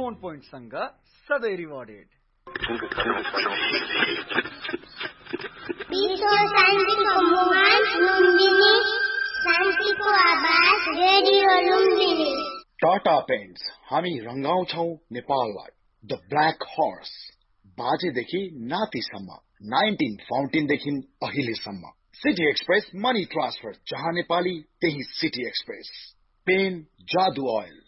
Phone पोइन्टसँग सधैँ rewarded. विश्व शान्तिको मुहान लुम्बिनी, शान्तिको आवाज रेडियो लुम्बिनी। टाटा पेन्ट्स, हामी रंगाउँछौ नेपाललाई। द ब्ल्याक हर्स, बाजेदेखि नातिसम्म, 19 फाउन्टेनदेखि अहिलेसम्म। सिटी एक्सप्रेस मनी ट्रान्सफर, जहाँ नेपाली त्यही सिटी एक्सप्रेस। पेन जादु ओइल,